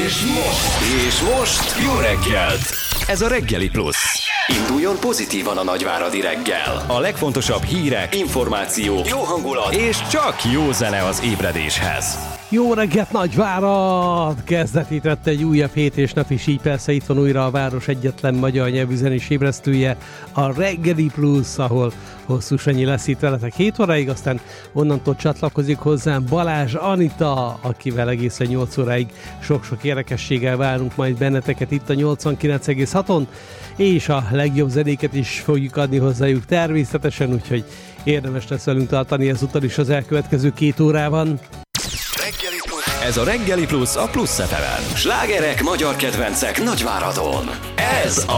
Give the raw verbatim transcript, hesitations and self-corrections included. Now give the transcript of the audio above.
És most, és most jó reggelt! Ez a Reggeli Plusz. Induljon pozitívan a nagyváradi reggel. A legfontosabb hírek, információk, jó hangulat és csak jó zene az ébredéshez. Jó reggelt, Nagyvárad! Kezdetét vette egy újabb hét, és nap is így persze itt van újra a város egyetlen magyar nyelvű zenés ébresztője, a Reggeli Plusz, ahol hosszú Sanyi lesz itt veletek hét óráig, aztán onnantól csatlakozik hozzám Balázs Anita, akivel egészen nyolc óráig sok-sok érdekességgel várunk majd benneteket itt a nyolcvankilenc egész haton, és a legjobb zenéket is fogjuk adni hozzájuk természetesen, úgyhogy érdemes lesz velünk tartani ezúttal is az elkövetkező két órában. Ez a Reggeli Plusz a Plusz ef emen. Slágerek, magyar kedvencek Nagyváradon. Ez a